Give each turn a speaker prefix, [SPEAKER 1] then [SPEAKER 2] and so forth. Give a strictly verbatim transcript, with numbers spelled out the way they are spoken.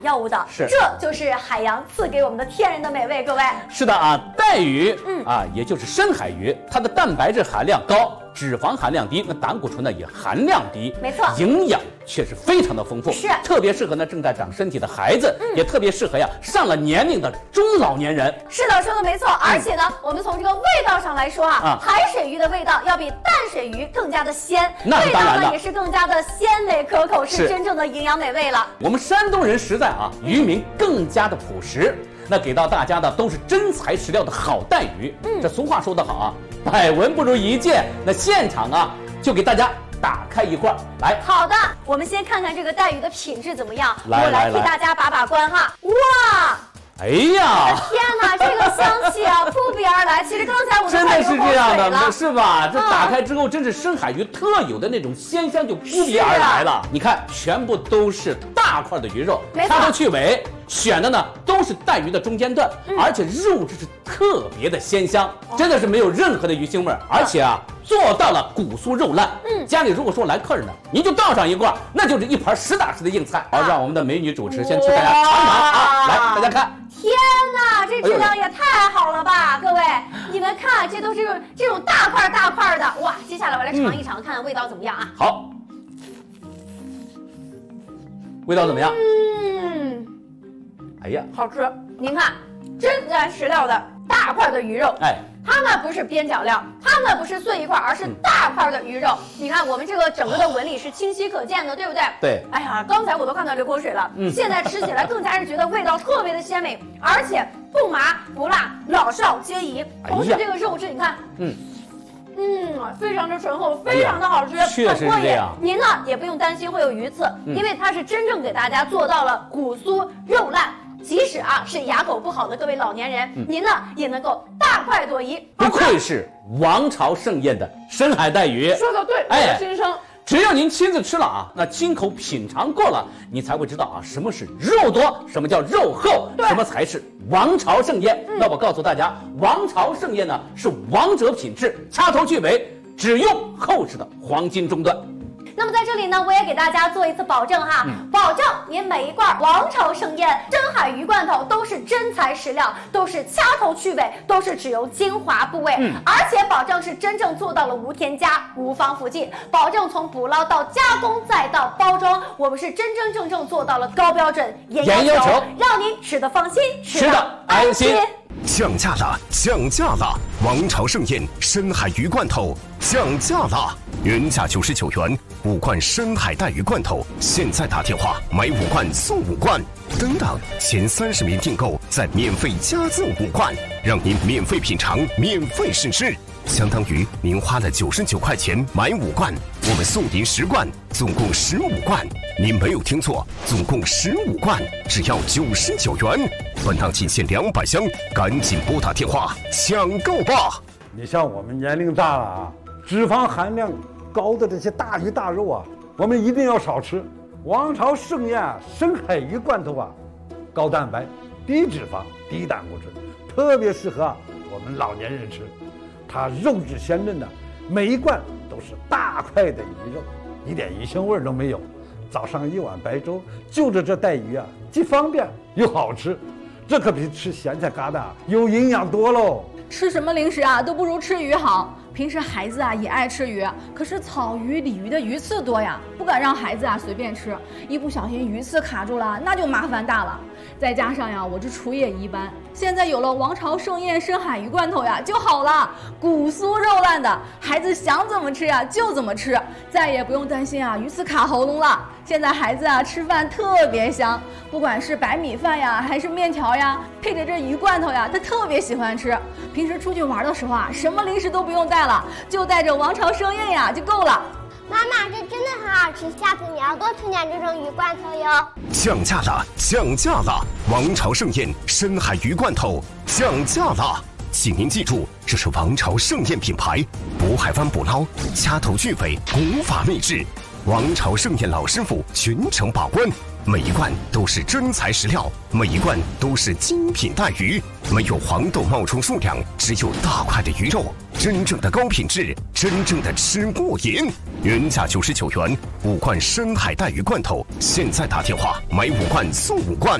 [SPEAKER 1] 药物的。
[SPEAKER 2] 是，
[SPEAKER 1] 这就是海洋赐给我们的天然的美味。各位，
[SPEAKER 2] 是的啊，带鱼，
[SPEAKER 1] 嗯
[SPEAKER 2] 啊，也就是深海鱼，它的蛋白质含量高，脂肪含量低，那胆固醇呢也含量低，
[SPEAKER 1] 没错，
[SPEAKER 2] 营养却是非常的丰富，
[SPEAKER 1] 是
[SPEAKER 2] 特别适合呢正在长身体的孩子，嗯、也特别适合呀上了年龄的中老年人。
[SPEAKER 1] 是的，说的没错。而且呢，嗯、我们从这个味道上来说啊，啊海水鱼的味道要比淡水鱼更加的鲜，
[SPEAKER 2] 那是当然的，
[SPEAKER 1] 味道呢也是更加的鲜美可口，是真正的营养美味了。
[SPEAKER 2] 我们山东人实在啊，渔民更加的朴实。那给到大家的都是真材实料的好带鱼。嗯，这俗话说得好啊，百闻不如一见。那现场啊，就给大家打开一罐来。
[SPEAKER 1] 好的，我们先看看这个带鱼的品质怎么样。
[SPEAKER 2] 来
[SPEAKER 1] 我来替大家把把关哈。哇！
[SPEAKER 2] 哎呀！
[SPEAKER 1] 天哪，这个香气啊，扑鼻而来。其实刚才我
[SPEAKER 2] 真的是这样的，是吧？
[SPEAKER 1] 嗯、
[SPEAKER 2] 这打开之后，真是深海鱼特有的那种鲜香就扑鼻而来了。啊、你看，全部都是大块的鱼肉，掐头去尾，选的呢都是带鱼的中间段，嗯、而且肉质是特别的鲜香，哦、真的是没有任何的鱼腥味，而且啊。做到了骨酥肉烂。嗯，家里如果说来客人呢，您就倒上一罐，那就是一盘实打实的硬菜。好，让我们的美女主持先去大家尝尝啊！来，大家看。
[SPEAKER 1] 天哪，这质量也太好了吧！各位，你们看，这都是这种大块大块的。哇，接下来我来尝一尝，嗯、看看味道怎么样啊？
[SPEAKER 2] 好，味道怎么样？
[SPEAKER 1] 嗯，
[SPEAKER 2] 哎呀，
[SPEAKER 1] 好吃。您看，真材实料的大块的鱼肉。哎。它呢不是边角料，它呢不是碎一块，而是大块的鱼肉。嗯、你看我们这个整个的纹理是清晰可见的，对不对？
[SPEAKER 2] 对。
[SPEAKER 1] 哎呀，刚才我都看到流口水了。嗯。现在吃起来更加是觉得味道特别的鲜美，而且不麻不辣，老少皆宜。同时这个肉质，你看，嗯。嗯，非常的醇厚，非常的好吃，
[SPEAKER 2] 确实是这样。
[SPEAKER 1] 您呢也不用担心会有鱼刺，嗯、因为它是真正给大家做到了骨酥肉烂。即使啊是牙口不好的各位老年人，嗯、您呢也能够大快朵颐。
[SPEAKER 2] 不愧是王朝盛宴的深海带鱼，
[SPEAKER 1] 说的对，哎，先生。
[SPEAKER 2] 只要您亲自吃了啊，那亲口品尝过了，你才会知道啊什么是肉多，什么叫肉厚，什么才是王朝盛宴。嗯、那我告诉大家，王朝盛宴呢是王者品质，掐头去尾，只用厚实的黄金中段。
[SPEAKER 1] 那么在这里呢，我也给大家做一次保证哈，嗯、保证您每一罐王朝盛宴深海鱼罐头都是真材实料，都是掐头去尾，都是只用精华部位，嗯、而且保证是真正做到了无添加、无防腐剂，保证从捕捞到加工再到包装，我们是真真正正做到了高标准、严要求，要求让您吃得放心，吃得安心。
[SPEAKER 3] 降价了，降价了！王朝盛宴深海鱼罐头降价了，原价九十九元，五罐深海带鱼罐头，现在打电话买五罐送五罐，等等，前三十名订购再免费加赠五罐，让您免费品尝，免费试吃，相当于您花了九十九块钱买五罐，我们送您十罐，总共十五罐。您没有听错，总共十五罐，只要九十九元。本档仅限两百箱，赶紧拨打电话抢购吧！
[SPEAKER 4] 你像我们年龄大了啊，脂肪含量高的这些大鱼大肉啊，我们一定要少吃。王朝盛宴啊，深海鱼罐头啊，高蛋白、低脂肪、低胆固醇，特别适合啊我们老年人吃。它肉质鲜嫩的，每一罐都是大块的鱼肉，一点鱼腥味都没有。早上一碗白粥，就着这带鱼啊，既方便又好吃。这可比吃咸菜疙瘩有营养多喽！
[SPEAKER 5] 吃什么零食啊，都不如吃鱼好。平时孩子啊也爱吃鱼，可是草鱼、鲤鱼的鱼刺多呀，不敢让孩子啊随便吃，一不小心鱼刺卡住了，那就麻烦大了。再加上呀，我这厨艺也一般，现在有了王朝盛宴深海鱼罐头呀就好了，骨酥肉烂的，孩子想怎么吃呀就怎么吃，再也不用担心啊鱼刺卡喉咙了。现在孩子啊吃饭特别香，不管是白米饭呀还是面条呀，配着这鱼罐头呀，他特别喜欢吃。平时出去玩的时候啊，什么零食都不用带了，就带着王朝盛宴呀就够了。
[SPEAKER 6] 妈妈，这真的很好吃，下次你要多吃点这种鱼罐头哟。
[SPEAKER 3] 降价了，降价了！王朝盛宴深海鱼罐头降价了，请您记住，这是王朝盛宴品牌，渤海湾捕捞，掐头去尾，古法秘制。王朝盛宴老师傅全程把关， 每一罐都是真材实料，每一罐都是精品带鱼，没有黄豆冒充数量，只有大块的鱼肉，真正的高品质，真正的吃过瘾。原价九十九元，五罐深海带鱼罐头，现在打电话买五罐送五罐。